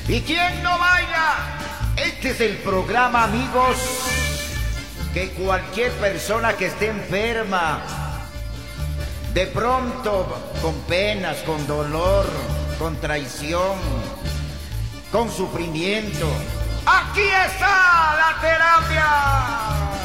¿Y quién no baila? Este es el programa, amigos, que cualquier persona que esté enferma, de pronto, con penas, con dolor, con traición, con sufrimiento, aquí está la terapia.